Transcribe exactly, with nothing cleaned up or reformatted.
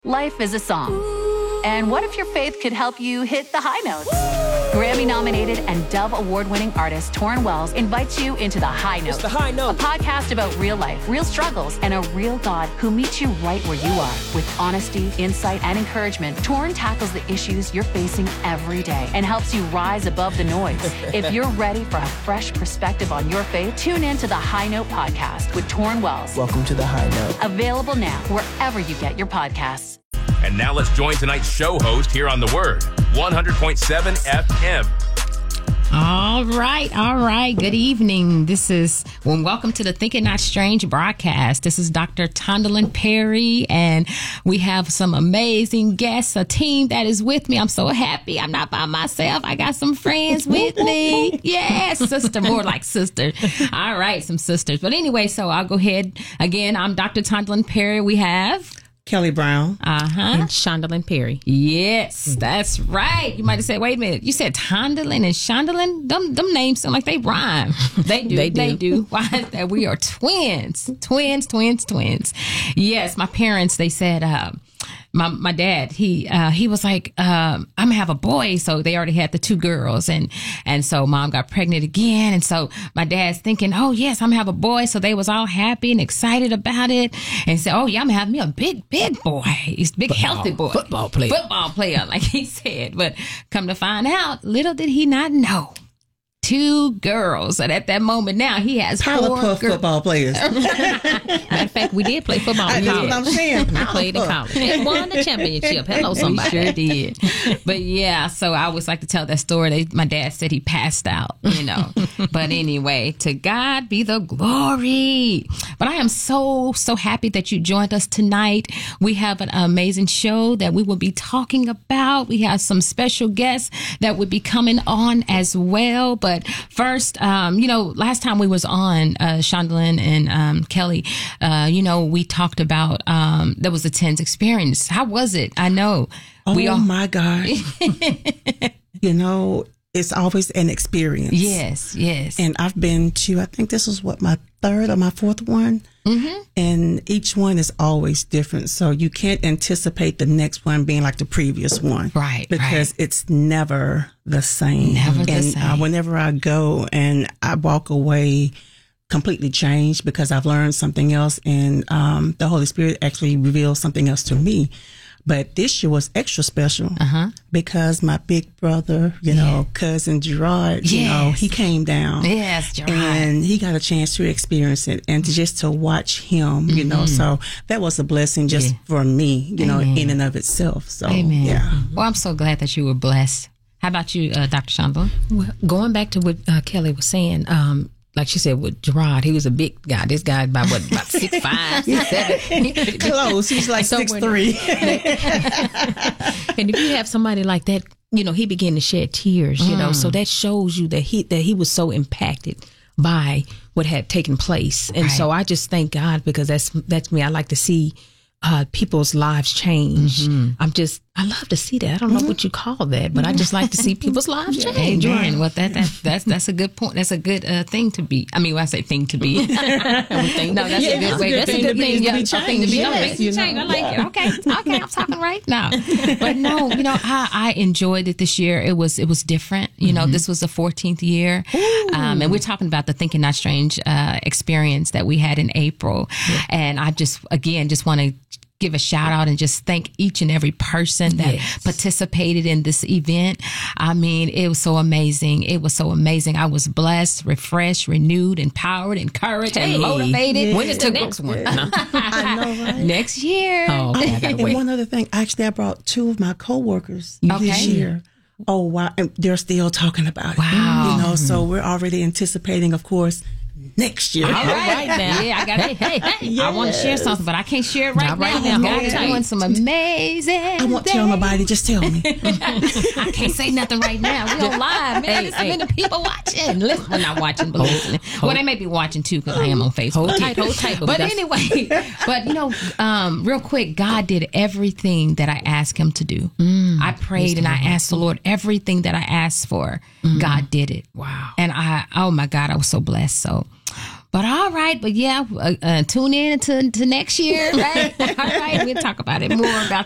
Life is a song. And what if your faith could help you hit the high notes? Grammy-nominated and Dove Award-winning artist Torrin Wells invites you into The High Note. It's The High Note. A podcast about real life, real struggles, and a real God who meets you right where you are. With honesty, insight, and encouragement, Torrin tackles the issues you're facing every day and helps you rise above the noise. If you're ready for a fresh perspective on your faith, tune in to The High Note podcast with Torrin Wells. Welcome to The High Note. Available now wherever you get your podcasts. And now let's join tonight's show host here on The Word, one hundred point seven F M. All right, all right. Good evening. This is, well, welcome to the Thinking Not Strange broadcast. This is Doctor Tondalyn Perry, and we have some amazing guests, a team that is with me. I'm so happy. I'm not by myself. I got some friends with me. Yes, sister, more like sister. All right, some sisters. But anyway, so I'll go ahead. Again, I'm Doctor Tondalyn Perry. We have Kelly Brown. Uh-huh. And Shondalyn Perry. Yes, that's right. You might have said, wait a minute, you said Tondalyn and Shondalyn? Them, them names sound like they rhyme. They do. They do. They do. Why is that? We are twins. Twins, twins, twins. Yes, my parents, they said, uh, my my dad, he uh, he was like, um, I'm going to have a boy. So they already had the two girls. And and so mom got pregnant again. And so my dad's thinking, oh, yes, I'm going to have a boy. So they was all happy and excited about it. And said, oh, yeah, I'm going to have me a big, big boy. He's a big, Football, healthy boy. football player. Football player, like he said. But come to find out, little did he not know. Two girls. And at that moment now, he has Power four Puff girls. football players. Matter of fact, we did play football in That's college. what I'm saying. We played in college. And won the championship. Hello, somebody. We sure did. But yeah, so I always like to tell that story. They, my dad said he passed out, you know. But anyway, to God be the glory. But I am so, so happy that you joined us tonight. We have an amazing show that we will be talking about. We have some special guests that will be coming on as well. But first, um, you know, last time we was on, uh, Shondalyn and um, Kelly, uh, you know, we talked about, um, there was a TENS experience. How was it? I know. Oh, we all- my God. You know, it's always an experience. Yes, yes. And I've been to, I think this is what, my third or my fourth one. Mm-hmm. And each one is always different. So you can't anticipate the next one being like the previous one. Right, Because right. it's never the same. Never the and, same. Uh, whenever I go and I walk away completely changed because I've learned something else, and um, the Holy Spirit actually reveals something else to me. But this year was extra special Uh-huh. because my big brother, you know, cousin Gerard, you know, Yes. he came down. Yes, Gerard. And he got a chance to experience it and to just to watch him, you know. So that was a blessing just Yeah. for me, you know, Amen. in and of itself. So, Amen. yeah. Well, I'm so glad that you were blessed. How about you, uh, Doctor Shondalyn? Well, going back to what uh, Kelly was saying, um, like she said with Gerard, he was a big guy. This guy about what, about six five, six seven. Close. He's like six Somewhere- three. And if you have somebody like that, you know, he began to shed tears, you know, so that shows you that he that he was so impacted by what had taken place. And Right. so I just thank God, because that's that's me. I like to see uh, people's lives change. I'm just, I love to see that. I don't know what you call that, but I just like to see people's lives change. Amen. Well, that, that that's that's a good point. That's a good uh, thing to be. I mean, when I say thing to be, no, that's Yeah, a good way. That's a good thing. Yeah, to be a thing to be. changed. No, Yes, things to you change. know. I like it. Okay, okay, I'm talking right now. But no, you know, I, I enjoyed it this year. It was it was different. You know, this was the fourteenth year, um, and we're talking about the Thinking Not Strange uh, experience that we had in April. And I just again just want to give a shout out and just thank each and every person that Yes. participated in this event. I mean, it was so amazing. It was so amazing. I was blessed, refreshed, renewed, empowered, encouraged, Hey. and motivated. When is the to next go- one? No. I know, right? Next year. Oh, okay, I gotta And wait. one other thing, actually, I brought two of my coworkers Okay. this year. Oh, wow. And they're still talking about it. Wow. You know, so we're already anticipating, of course, next year. All right. right now. Yeah, I got Hey, hey, hey. I want to share something, but I can't share it right Not right now. now. God Hold is tight. doing some amazing. I won't tell nobody. Just tell me. I can't say nothing right now. We on live, man. Hey, There's so hey. many people watching. Listen, well, not watching, but listening. Well, they may be watching too, because I am on Facebook. Hold tight, hold tight. But that's- anyway, but you know, um, real quick, God did everything that I asked him to do. Mm. I prayed and I asked the Lord everything that I asked for. God did it. Wow. And I, oh my God, I was so blessed. So, but all right, but yeah, uh, uh, tune in to, to next year, right? All right, we'll talk about it more about